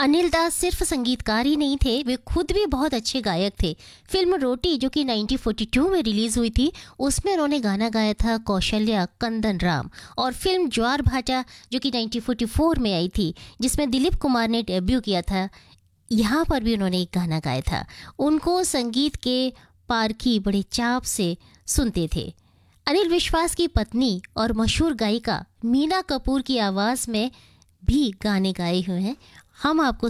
अनिल दास सिर्फ संगीतकार ही नहीं थे, वे खुद भी बहुत अच्छे गायक थे। फिल्म रोटी जो कि 1942 में रिलीज हुई थी, उसमें उन्होंने गाना गाया था कौशल्या कंदन राम। और फिल्म ज्वार भाटा जो कि 1944 में आई थी, जिसमें दिलीप कुमार ने डेब्यू किया था, यहाँ पर भी उन्होंने एक गाना गाया था। उनको संगीत के पारखी बड़े चाव से सुनते थे। अनिल विश्वास की पत्नी और मशहूर गायिका मीना कपूर की आवाज़ में भी गाने गाए हुए हैं। हम आपको